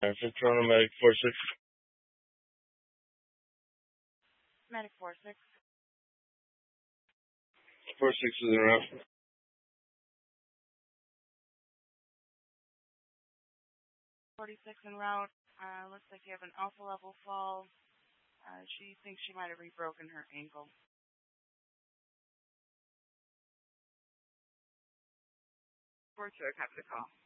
Toronto Medic 46. Medic 46. 46 is en route. 46 en route. Looks like you have an alpha level fall. She thinks she might have rebroken her ankle. 42, copy the call.